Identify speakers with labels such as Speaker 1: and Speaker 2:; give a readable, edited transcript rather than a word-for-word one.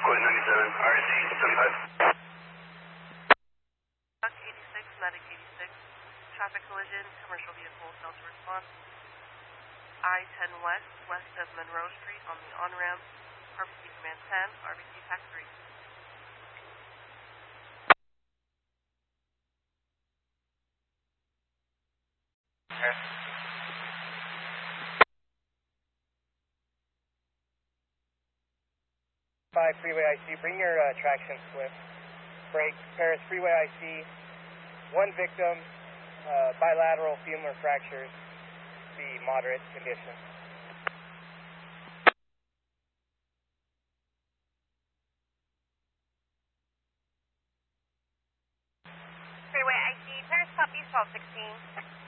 Speaker 1: Code 97, RC 75.
Speaker 2: 86, medic 86. Traffic collision, commercial vehicle, failed to respond. I-10 West, west of Monroe Street on the on-ramp. RBC Command 10, RBC TAC 3.
Speaker 3: Okay. 5 Freeway IC, bring your traction swift. Break, Paris Freeway IC, 1 victim, bilateral femur fractures, the moderate condition.
Speaker 4: Freeway IC, Paris Copies 1216.